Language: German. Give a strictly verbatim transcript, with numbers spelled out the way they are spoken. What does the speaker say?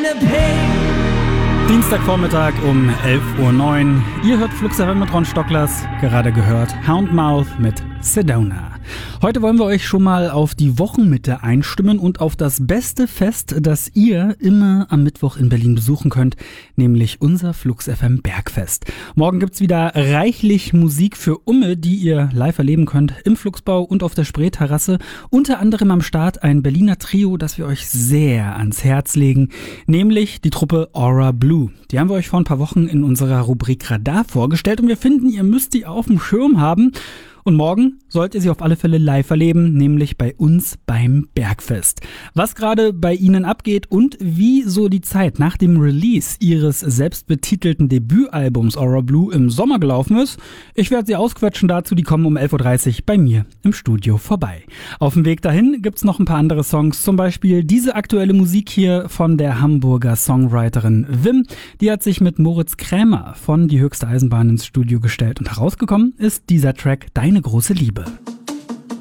Dienstagvormittag um elf Uhr neun. Ihr hört Flux F M mit Ron Stocklers. Gerade gehört Houndmouth mit Sedona. Heute wollen wir euch schon mal auf die Wochenmitte einstimmen und auf das beste Fest, das ihr immer am Mittwoch in Berlin besuchen könnt, nämlich unser Flux F M Bergfest. Morgen gibt's wieder reichlich Musik für Umme, die ihr live erleben könnt im Fluxbau und auf der Spreeterrasse. Unter anderem am Start ein Berliner Trio, das wir euch sehr ans Herz legen, nämlich die Truppe Aura Blue. Die haben wir euch vor ein paar Wochen in unserer Rubrik Radar vorgestellt und wir finden, ihr müsst die auf dem Schirm haben. Und morgen sollt ihr sie auf alle Fälle live erleben, nämlich bei uns beim Bergfest. Was gerade bei ihnen abgeht und wie so die Zeit nach dem Release ihres selbstbetitelten Debütalbums Aura Blue im Sommer gelaufen ist, ich werde sie ausquetschen dazu, die kommen um elf Uhr dreißig bei mir im Studio vorbei. Auf dem Weg dahin gibt's noch ein paar andere Songs, zum Beispiel diese aktuelle Musik hier von der Hamburger Songwriterin Wim. Die hat sich mit Moritz Krämer von Die höchste Eisenbahn ins Studio gestellt und herausgekommen ist dieser Track Deine große Liebe.